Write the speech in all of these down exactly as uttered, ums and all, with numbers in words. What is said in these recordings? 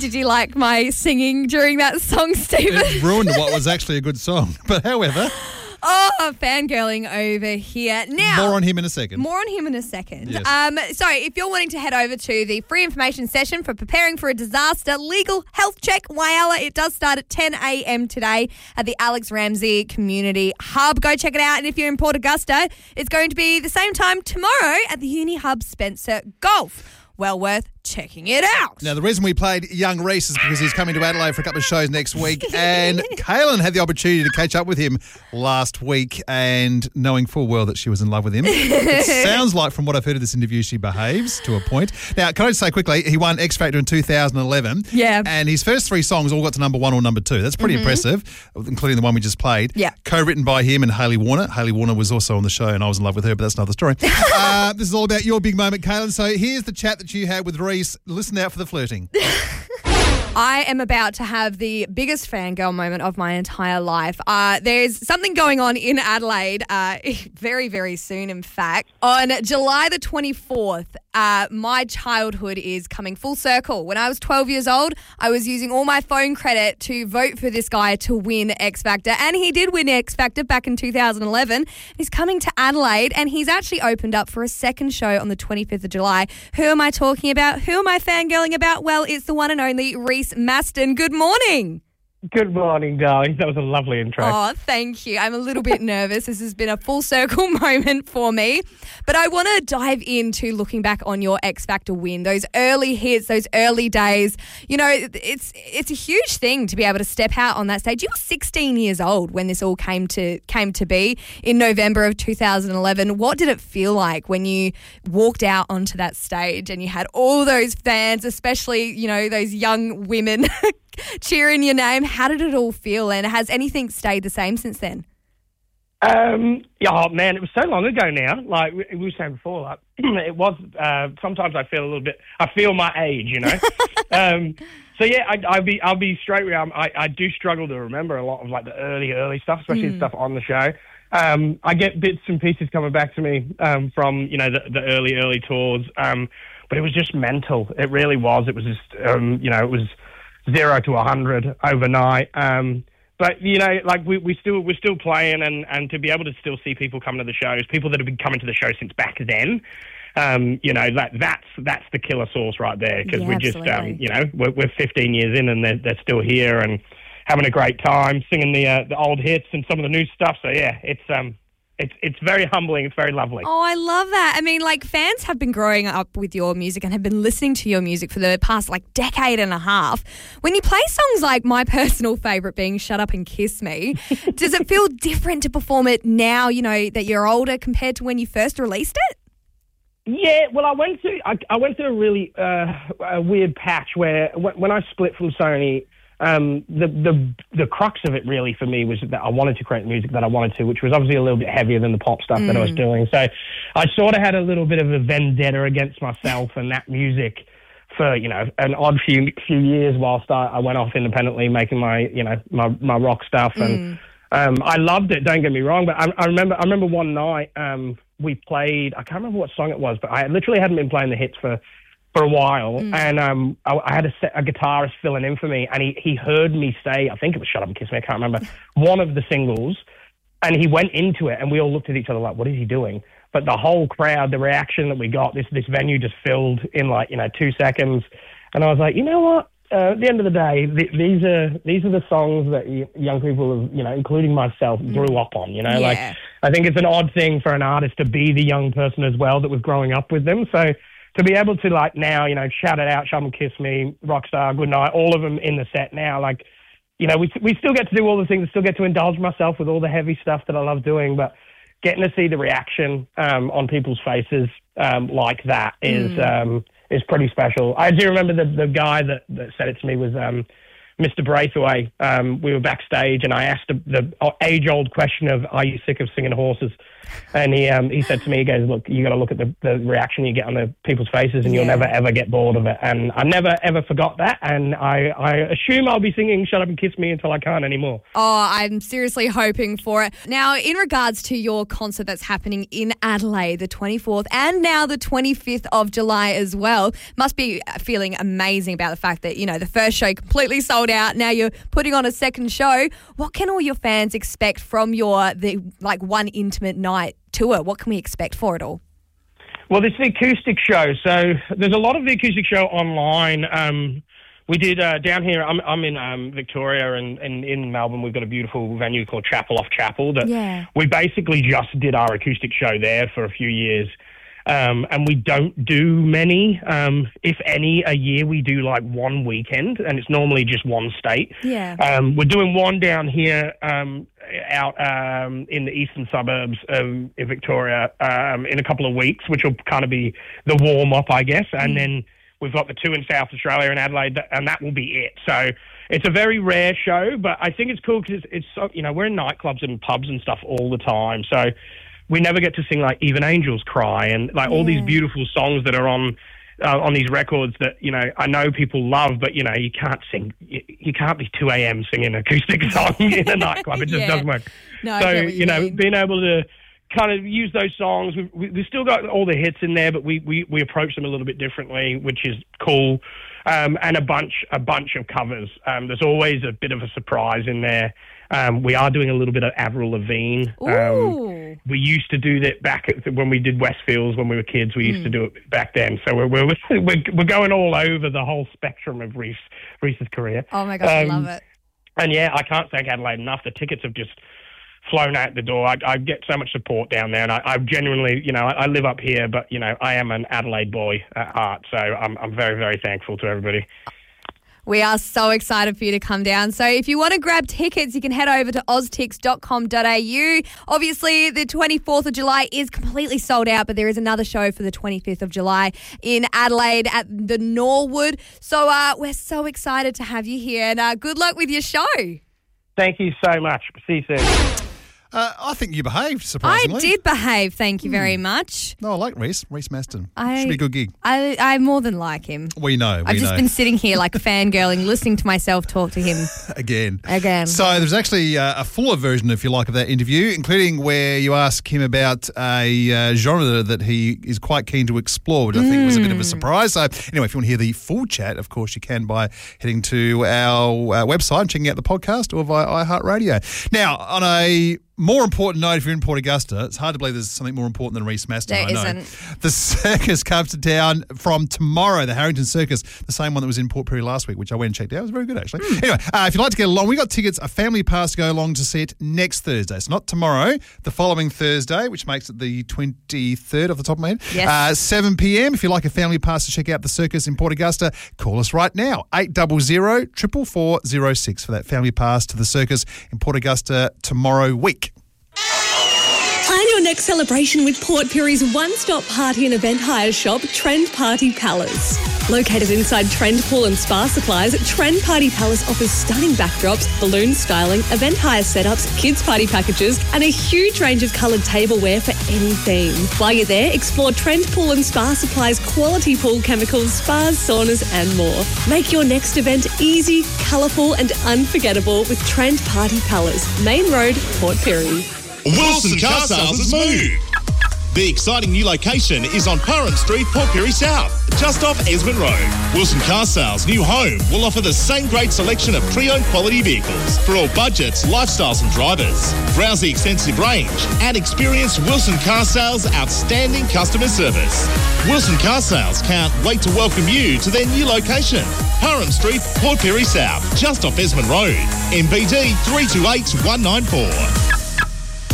Did you like my singing during that song, Stephen? It ruined what was actually a good song. But however... Oh, fangirling over here. Now, more on him in a second. More on him in a second. Yes. Um, so if you're wanting to head over to the free information session for preparing for a disaster legal health check, Whyalla, it does start at ten a.m. today at the Alex Ramsey Community Hub. Go check it out. And if you're in Port Augusta, it's going to be the same time tomorrow at the Uni Hub Spencer Golf. Well worth checking it out. Now, the reason we played Young Reese is because he's coming to Adelaide for a couple of shows next week, and Kaylin had the opportunity to catch up with him last week, and knowing full well that she was in love with him. It sounds like, from what I've heard of this interview, she behaves to a point. Now, can I just say quickly, he won X Factor in two thousand eleven, yeah, and his first three songs all got to number one or number two. That's pretty mm-hmm. impressive, including the one we just played. Yeah. Co-written by him and Hayley Warner. Hayley Warner was also on the show, and I was in love with her, but that's another story. uh, this is all about your big moment, Kaylin. So here's the chat that you had with Reese. Listen out for the flirting. I am about to have the biggest fangirl moment of my entire life. Uh, there's something going on in Adelaide uh, very, very soon, in fact. On July the twenty-fourth, uh, my childhood is coming full circle. When I was twelve years old, I was using all my phone credit to vote for this guy to win X Factor, and he did win X Factor back in two thousand eleven. He's coming to Adelaide, and he's actually opened up for a second show on the twenty-fifth of July. Who am I talking about? Who am I fangirling about? Well, it's the one and only Reese Maston. Good morning. Good morning, darling. That was a lovely intro. Oh, thank you. I'm a little bit nervous. This has been a full circle moment for me. But I want to dive into looking back on your X Factor win, those early hits, those early days. You know, it's it's a huge thing to be able to step out on that stage. You were sixteen years old when this all came to came to be in November of two thousand eleven. What did it feel like when you walked out onto that stage and you had all those fans, especially, you know, those young women cheering your name? How did it all feel, and has anything stayed the same since then? Um, oh man, it was so long ago now. Like we, we were saying before, like it was. Uh, sometimes I feel a little bit. I feel my age, you know. um, so yeah, I, I'll be. I'll be straight with you. I, I do struggle to remember a lot of like the early, early stuff, especially mm. stuff on the show. Um, I get bits and pieces coming back to me um, from you know the, the early, early tours. Um, but it was just mental. It really was. It was just um, you know it was. Zero to a hundred overnight, um, but you know, like we we still we're still playing, and, and to be able to still see people come to the shows, people that have been coming to the show since back then, um, you know, that that's that's the killer sauce right there, because yeah, we're just um, you know we're, we're fifteen years in, and they're they're still here and having a great time singing the uh, the old hits and some of the new stuff. So yeah, it's um. It's it's very humbling. It's very lovely. Oh, I love that. I mean, like, fans have been growing up with your music and have been listening to your music for the past, like, decade and a half. When you play songs like my personal favourite being Shut Up and Kiss Me, does it feel different to perform it now, you know, that you're older compared to when you first released it? Yeah, well, I went to I, I went through a really uh, a weird patch where when I split from Sony, Um, the, the the crux of it really for me was that I wanted to create music that I wanted to, which was obviously a little bit heavier than the pop stuff mm. that I was doing. So I sort of had a little bit of a vendetta against myself and that music for, you know, an odd few few years whilst I, I went off independently making my, you know, my, my rock stuff. Mm. And um, I loved it, don't get me wrong, but I, I remember I remember one night um, we played, I can't remember what song it was, but I literally hadn't been playing the hits for for a while, mm. and um, I, I had a, set, a guitarist filling in for me, and he, he heard me say, I think it was Shut Up and Kiss Me, I can't remember, one of the singles, and he went into it, and we all looked at each other like, what is he doing? But the whole crowd, the reaction that we got, this this venue just filled in like, you know, two seconds, and I was like, you know what? Uh, at the end of the day, th- these are these are the songs that y- young people have, you know, including myself, mm. grew up on, you know? Yeah. Like, I think it's an odd thing for an artist to be the young person as well that was growing up with them, so to be able to, like, now, you know, Shout It Out, Shut Up and Kiss Me, Rockstar, Goodnight, all of them in the set now, like, you know, we we still get to do all the things, still get to indulge myself with all the heavy stuff that I love doing, but getting to see the reaction um, on people's faces um, like that is mm. um, is pretty special. I do remember the the guy that, that said it to me was um, Mister Braithwaite. Um, we were backstage, and I asked the, the age-old question of, "Are you sick of singing horses?" And he um, he said to me, he goes, "Look, you got to look at the, the reaction you get on the people's faces, and Yeah. you'll never ever get bored of it." And I never ever forgot that, and I, I assume I'll be singing "Shut Up and Kiss Me" until I can't anymore. Oh, I'm seriously hoping for it. Now, in regards to your concert that's happening in Adelaide, the twenty-fourth and now the twenty-fifth of July as well, must be feeling amazing about the fact that, you know, the first show completely sold out. Now you're putting on a second show. What can all your fans expect from your, the like, one intimate night tour? What can we expect for it all? Well, this is the acoustic show, so there's a lot of the acoustic show online. Um, we did uh, down here, I'm, I'm in um, Victoria, and, and in Melbourne we've got a beautiful venue called Chapel Off Chapel that Yeah. we basically just did our acoustic show there for a few years. Um, and we don't do many, um, if any, a year. We do like one weekend, and it's normally just one state. Yeah. Um, we're doing one down here um, out um, in the eastern suburbs of in Victoria um, in a couple of weeks, which will kind of be the warm-up, I guess. And Mm. then we've got the two in South Australia and Adelaide, and that will be it. So it's a very rare show, but I think it's cool because it's, it's so, you know, we're in nightclubs and pubs and stuff all the time. So we never get to sing like Even Angels Cry and like all these Yeah. beautiful songs that are on uh, on these records that, you know, I know people love, but, you know, you can't sing. You, you can't be two a.m. singing an acoustic song in a nightclub. It just Yeah. doesn't work. No, I so, get what you you know, mean. being able to kind of use those songs, we, we, we've still got all the hits in there, but we, we, we approach them a little bit differently, which is cool. Um, and a bunch a bunch of covers. Um, there's always a bit of a surprise in there. Um, we are doing a little bit of Avril Lavigne. Um, Ooh. we used to do that back at, when we did Westfields when we were kids. We used Mm. to do it back then. So we're we're we're, we're going all over the whole spectrum of Reese Reese's career. Oh, my gosh, I Um, love it. And yeah, I can't thank Adelaide enough. The tickets have just flown out the door. I, I get so much support down there, and I, I genuinely, you know, I, I live up here, but you know, I am an Adelaide boy at heart. So I'm I'm very very thankful to everybody. We are so excited for you to come down. So if you want to grab tickets, you can head over to oztix dot com dot a u. Obviously, the twenty-fourth of July is completely sold out, but there is another show for the twenty-fifth of July in Adelaide at the Norwood. So uh, we're so excited to have you here, and uh, good luck with your show. Thank you so much. See you soon. Uh, I think you behaved I surprisingly. did behave, thank you very much. No, I like Reese. Reese Maston. I- Should be a good gig. I, I more than like him. We know. We I've just know. been sitting here like a fangirling, listening to myself talk to him Again. again. So there's actually uh, a fuller version, if you like, of that interview, including where you ask him about a uh, genre that he is quite keen to explore, which I think was a bit of a surprise. So anyway, if you want to hear the full chat, of course you can by heading to our uh, website and checking out the podcast or via iHeartRadio. Now, on a more important note, if you're in Port Augusta, it's hard to believe there's something more important than Reese Maston. There I know. isn't. The circus comes to town from tomorrow, the Harrington Circus, the same one that was in Port Pirie last week, which I went and checked out. It was very good, actually. Anyway, uh, if you'd like to get along, we got tickets, a family pass to go along to see it next Thursday. So not tomorrow, the following Thursday, which makes it the twenty-third off the top of my head. Yes. Uh, seven p.m. If you'd like a family pass to check out the circus in Port Augusta, call us right now, eight double zero, triple four zero six for that family pass to the circus in Port Augusta tomorrow week. Plan your next celebration with Port Pirie's one-stop party and event hire shop, Trend Party Palace. Located inside Trend Pool and Spa Supplies, Trend Party Palace offers stunning backdrops, balloon styling, event hire setups, kids party packages, and a huge range of coloured tableware for any theme. While you're there, explore Trend Pool and Spa Supplies' quality pool chemicals, spas, saunas, and more. Make your next event easy, colourful, and unforgettable with Trend Party Palace, Main Road, Port Pirie. Wilson Car Sales has moved. The exciting new location is on Parham Street, Port Pirie South, just off Esmond Road. Wilson Car Sales' new home will offer the same great selection of pre-owned quality vehicles for all budgets, lifestyles and drivers. Browse the extensive range and experience Wilson Car Sales' outstanding customer service. Wilson Car Sales can't wait to welcome you to their new location, Parham Street, Port Pirie South, just off Esmond Road, M B D three two eight one nine four.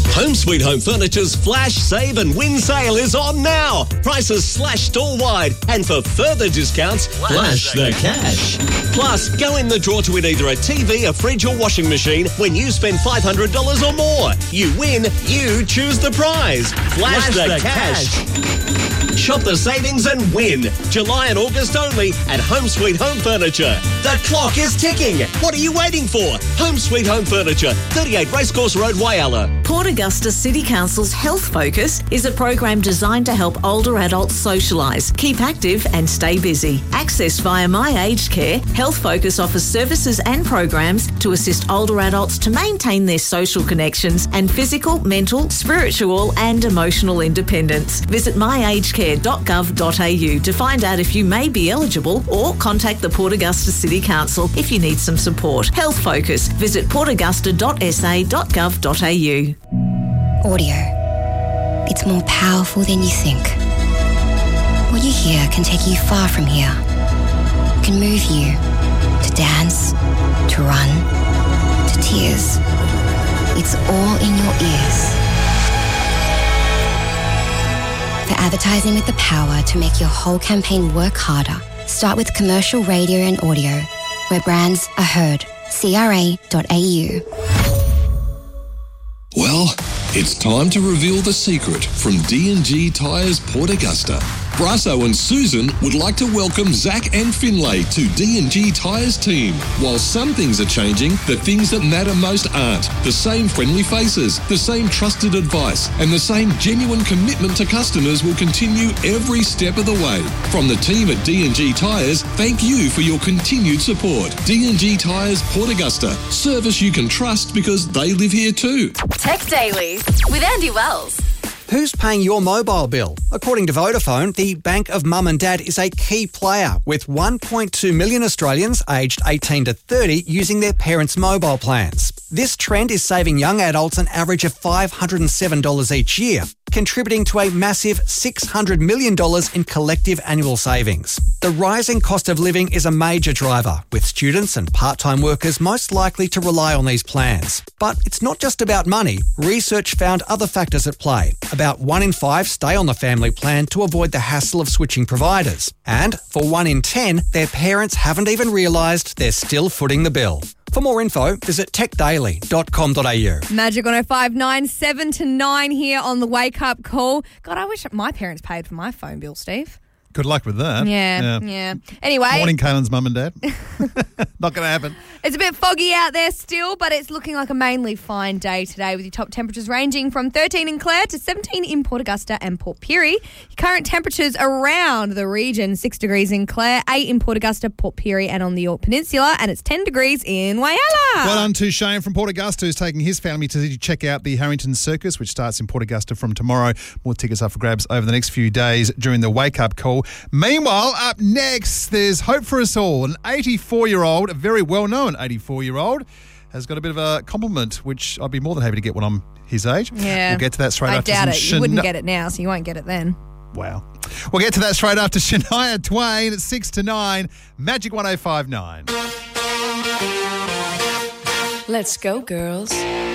Home Sweet Home Furniture's Flash, Save and Win sale is on now. Prices slashed store-wide, and for further discounts, flash the cash. Plus, go in the draw to win either a T V, a fridge or washing machine when you spend five hundred dollars or more. You win, you choose the prize. Flash, flash the, the cash. cash. Shop the savings and win. July and August only at Home Sweet Home Furniture. The clock is ticking. What are you waiting for? Home Sweet Home Furniture, thirty-eight Racecourse Road, Whyalla. Port Augusta City Council's Health Focus is a program designed to help older adults socialise, keep active and stay busy. Accessed via My Aged Care, Health Focus offers services and programs to assist older adults to maintain their social connections and physical, mental, spiritual and emotional independence. Visit my aged care dot gov dot a u to find out if you may be eligible, or contact the Port Augusta City Council if you need some support. Health Focus. Visit port augusta dot s a dot gov dot a u. Audio. It's more powerful than you think. What you hear can take you far from here. Can move you to dance, to run, to tears. It's all in your ears. For advertising with the power to make your whole campaign work harder, start with commercial radio and audio, where brands are heard. c r a dot a u. Well, it's time to reveal the secret from D and G Tyres Port Augusta. Brasso and Susan would like to welcome Zach and Finlay to D and G Tyres team. While some things are changing, the things that matter most aren't. The same friendly faces, the same trusted advice, and the same genuine commitment to customers will continue every step of the way. From the team at D and G Tyres, thank you for your continued support. D and G Tyres Port Augusta. Service you can trust because they live here too. Tech Daily with Andy Wells. Who's paying your mobile bill? According to Vodafone, the Bank of Mum and Dad is a key player, with one point two million Australians aged eighteen to thirty using their parents' mobile plans. This trend is saving young adults an average of five hundred seven dollars each year, contributing to a massive six hundred million dollars in collective annual savings. The rising cost of living is a major driver, with students and part-time workers most likely to rely on these plans. But it's not just about money. Research found other factors at play. About one in five stay on the family plan to avoid the hassle of switching providers. And for one in ten, their parents haven't even realised they're still footing the bill. For more info, visit tech daily dot com dot a u. Magic one oh five nine, seven to nine here on the Wake Up Call. God, I wish my parents paid for my phone bill, Steve. Good luck with that. Yeah, yeah. yeah. Anyway. Morning, Caitlin's mum and dad. Not going to happen. It's a bit foggy out there still, but it's looking like a mainly fine day today with your top temperatures ranging from thirteen in Clare to seventeen in Port Augusta and Port Pirie. Your current temperatures around the region, six degrees in Clare, eight in Port Augusta, Port Pirie and on the York Peninsula, and it's ten degrees in Whyalla. Well done to Shane from Port Augusta, who's taking his family to check out the Harrington Circus, which starts in Port Augusta from tomorrow. More tickets up for grabs over the next few days during the Wake Up Call. Meanwhile, up next, there's hope for us all. An eighty-four-year-old, a very well-known eighty-four-year-old, has got a bit of a compliment, which I'd be more than happy to get when I'm his age. Yeah. We'll get to that straight I after. I doubt it. Shania- You wouldn't get it now, so you won't get it then. Wow. We'll get to that straight after Shania Twain at six to nine. Magic one oh five nine. Let's go, girls.